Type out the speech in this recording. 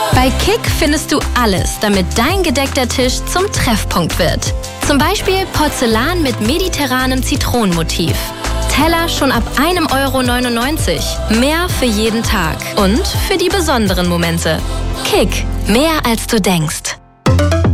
Bei Kick findest du alles, damit dein gedeckter Tisch zum Treffpunkt wird. Zum Beispiel Porzellan mit mediterranem Zitronenmotiv. Teller schon ab 1,99 €. Mehr für jeden Tag und für die besonderen Momente. Kick, mehr als du denkst.